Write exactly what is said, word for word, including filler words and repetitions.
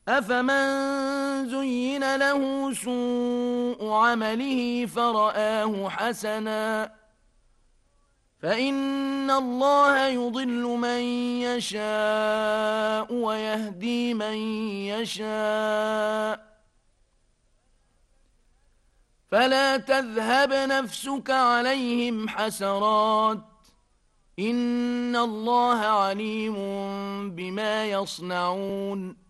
أفمن زين له سوء عمله فرآه حسنا فإن الله يضل من يشاء ويهدي من يشاء فلا تذهب نفسك عليهم حسرات إن الله عليم بما يصنعون